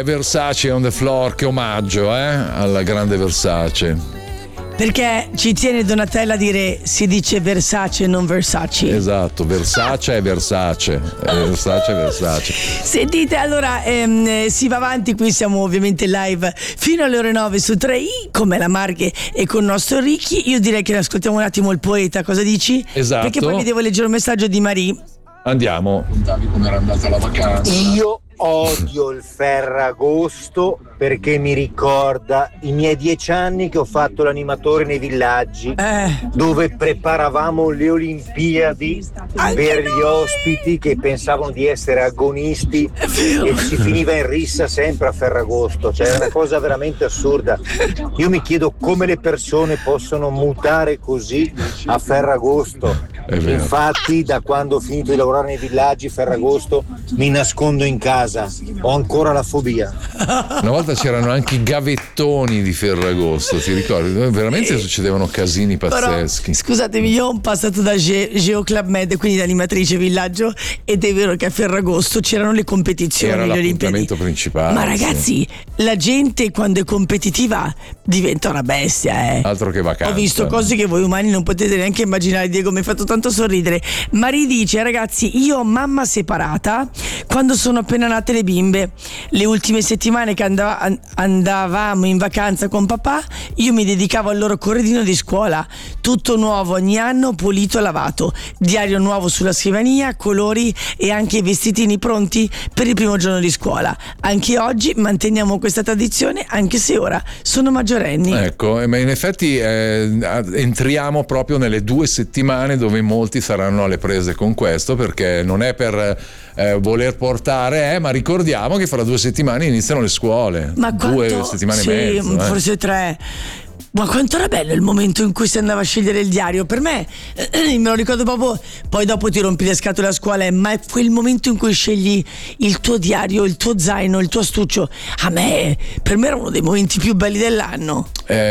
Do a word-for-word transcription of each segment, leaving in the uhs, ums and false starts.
è Versace on the floor, che omaggio, eh, alla grande Versace. Perché ci tiene Donatella a dire si dice Versace, non Versace. Esatto, Versace è Versace, è Versace è Versace. Sentite, allora ehm, si va avanti, qui siamo ovviamente live fino alle ore nove su tre i, come la Marghe e con il nostro Ricky. Io direi che ascoltiamo un attimo il poeta, cosa dici? Esatto. Perché poi mi devo leggere un messaggio di Marie. Andiamo. Contavi come era andata la vacanza. Io odio il Ferragosto perché mi ricorda i miei dieci anni che ho fatto l'animatore nei villaggi, eh. dove preparavamo le Olimpiadi Anche per noi. gli ospiti che pensavano di essere agonisti e si finiva in rissa sempre a Ferragosto, cioè è una cosa veramente assurda. Io mi chiedo come le persone possono mutare così a Ferragosto. Infatti da quando ho finito di lavorare nei villaggi Ferragosto mi nascondo in casa, ho ancora la fobia. Una volta c'erano anche i gavettoni di Ferragosto, ti ricordi? Veramente succedevano casini pazzeschi. Però, scusatemi, io ho passato da Ge- Geo Club Med, quindi da animatrice villaggio, ed è vero che a Ferragosto c'erano le competizioni, era le l'appuntamento Olimpiadi. principale. Ma ragazzi, sì. la gente quando è competitiva diventa una bestia, eh. Altro che vacanza. Ho visto cose che voi umani non potete neanche immaginare. Diego, mi hai fatto tanto sorridere. Marie dice: ragazzi, io ho mamma separata quando sono appena nate le bimbe. Le ultime settimane che andava, andavamo in vacanza con papà, io mi dedicavo al loro corredino di scuola, tutto nuovo ogni anno, pulito e lavato, diario nuovo sulla scrivania, colori e anche i vestitini pronti per il primo giorno di scuola. Anche oggi manteniamo questa tradizione, anche se ora sono maggiorenni. Ecco, ma in effetti eh, entriamo proprio nelle due settimane dove molti saranno alle prese con questo, perché non è per eh, voler portare, eh, ma ricordiamo che fra due settimane iniziano le scuole. Ma quanto, due settimane sì, e mezzo. Eh. Forse tre. Ma quanto era bello il momento in cui si andava a scegliere il diario. Per me, eh, me lo ricordo proprio. Poi dopo ti rompi le scatole a scuola, eh, ma è quel momento in cui scegli il tuo diario, il tuo zaino, il tuo astuccio. A me, per me era uno dei momenti più belli dell'anno.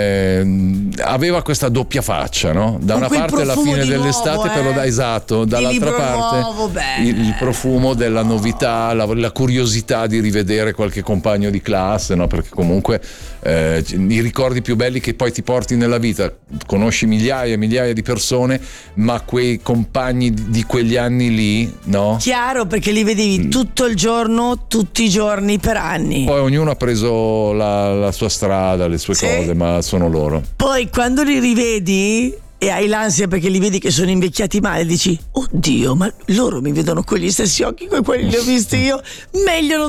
Eh, aveva questa doppia faccia, no? Da Con una parte la fine di dell'estate nuovo, per lo eh? da esatto, dall'altra il parte nuovo, beh. il, il profumo della novità, la, la curiosità di rivedere qualche compagno di classe, no? Perché comunque eh, i ricordi più belli che poi ti porti nella vita, conosci migliaia e migliaia di persone, ma quei compagni di, di quegli anni lì, no? Chiaro, perché li vedevi tutto il giorno, tutti i giorni per anni. Poi ognuno ha preso la, la sua strada, le sue Sì. cose, ma sono loro. Poi quando li rivedi e hai l'ansia perché li vedi che sono invecchiati male, dici: oddio, ma loro mi vedono con gli stessi occhi con quelli li ho visti io, meglio non